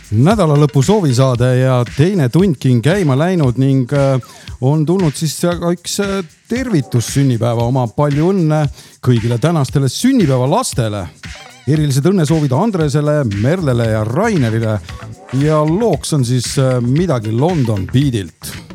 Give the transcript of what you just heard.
Nädalalõpu soovisaade ja teine tundki on käima läinud ning on tulnud siis ka üks tervitus sünnipäeva oma palju õnne kõigile tänastele sünnipäeva lastele. Erilised õnnesoovid Andresele, Merlele ja Rainerile ja looks on siis midagi London Beatilt.